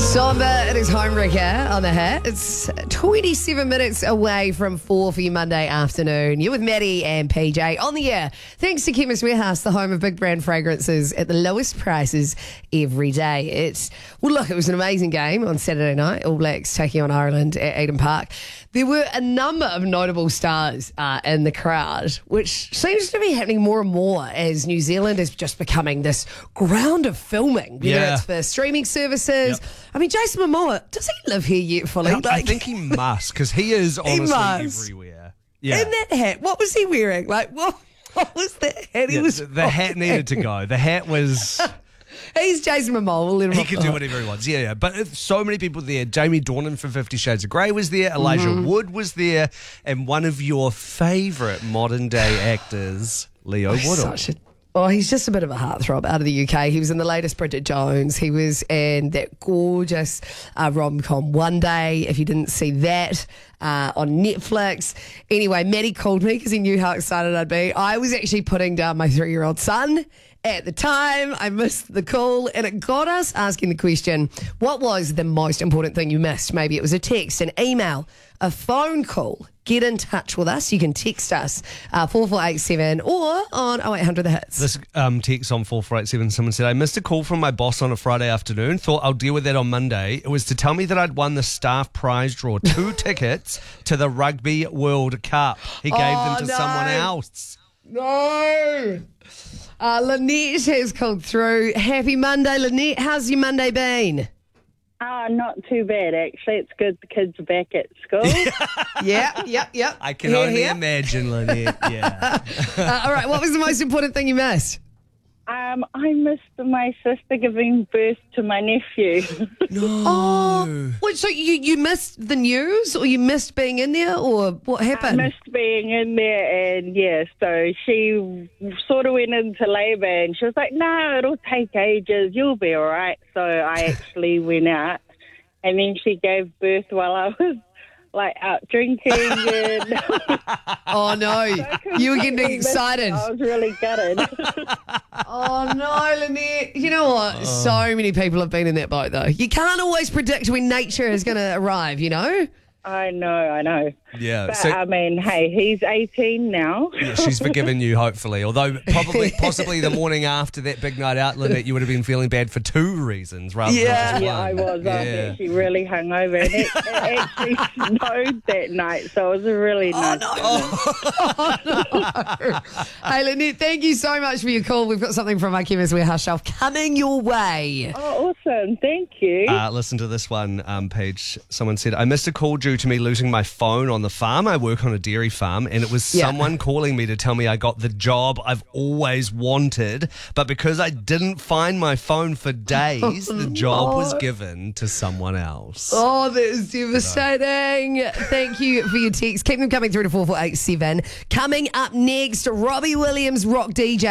Somber, it is Homewrecker on the Hit. It's 27 minutes away from 4 for your Monday afternoon. You're with Maddie and PJ on the air. Thanks to Chemist Warehouse, the home of big brand fragrances at the lowest prices every day. It was an amazing game on Saturday night. All Blacks taking on Ireland at Eden Park. There were a number of notable stars in the crowd, which seems to be happening more and more as New Zealand is just becoming this ground of filming. Whether it's for streaming services. Yep. I mean, Jason Momoa, does he live here yet fully? I think he must, because he is honestly everywhere. Yeah. And that hat, what was he wearing? What was that hat? The hat needed to go. The hat was... He's Jason Momoa. We'll let him He can do whatever he wants. Yeah. But so many people there. Jamie Dornan from 50 Shades of Grey was there. Elijah Wood was there. And one of your favourite modern day actors, Leo Woodall. He's just a bit of a heartthrob out of the UK. He was in the latest Bridget Jones. He was in that gorgeous rom-com One Day, if you didn't see that, on Netflix. Anyway, Maddie called me because he knew how excited I'd be. I was actually putting down my 3-year-old son at the time. I missed the call, and it got us asking the question, what was the most important thing you missed? Maybe it was a text, an email, a phone call. Get in touch with us. You can text us 4487 or on 0800 The Hits. This text on 4487, someone said, I missed a call from my boss on a Friday afternoon. Thought I'll deal with that on Monday. It was to tell me that I'd won the staff prize draw, 2 tickets to the Rugby World Cup. He gave them to someone else. No. Lynette has called through. Happy Monday, Lynette. How's your Monday been? Not too bad, actually. It's good the kids are back at school. Yep. I can only imagine, Lynette. Yeah. All right, what was the most important thing you missed? I missed my sister giving birth to my nephew. No. So you missed the news, or you missed being in there, or what happened? I missed being in there, and so she sort of went into labour, and she was like, no, it'll take ages, you'll be all right. So I actually went out, and then she gave birth while I was out drinking. And oh no, you were getting excited. I was really gutted. Oh no, Lynette. You know what? So many people have been in that boat, though. You can't always predict when nature is going to arrive, you know? I know. Yeah. But, hey, he's 18 now. Yeah, she's forgiven you, hopefully. Although possibly the morning after that big night out, Lynette, you would have been feeling bad for 2 reasons rather than just one. Yeah, I was. I was actually really hungover. And it actually snowed that night, so it was a really nice no. Hey, Lynette, thank you so much for your call. We've got something from our Chemist Warehouse shelf coming your way. Oh, awesome. Thank you. Listen to this one, Paige. Someone said, I missed a call due to me losing my phone on the farm. I work on a dairy farm, and it was someone calling me to tell me I got the job I've always wanted, but because I didn't find my phone for days, the job was given to someone else. Oh, that is devastating. Thank you for your text. Keep them coming through to 4487. Coming up next, Robbie Williams, rock DJ.